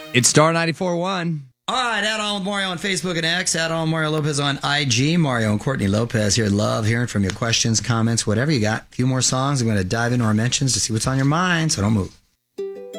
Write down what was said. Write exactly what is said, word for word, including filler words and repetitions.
It's Star ninety-four point one. All right, add on with Mario on Facebook and X. Add on Mario Lopez on I G. Mario and Courtney Lopez here. Love hearing from your questions, comments, whatever you got. A few more songs. I'm going to dive into our mentions to see what's on your mind, so don't move.